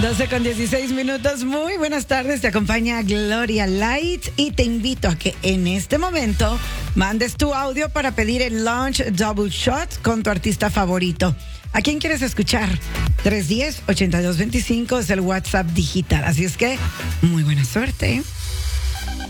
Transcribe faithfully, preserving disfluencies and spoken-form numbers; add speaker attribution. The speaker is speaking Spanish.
Speaker 1: doce con dieciséis minutos. Muy buenas tardes. Te acompaña Gloria Light y te invito a que en este momento mandes tu audio para pedir el Lunch Double Shot con tu artista favorito. ¿A quién quieres escuchar? tres uno cero, ocho dos dos cinco es el WhatsApp digital. Así es que, muy buena suerte.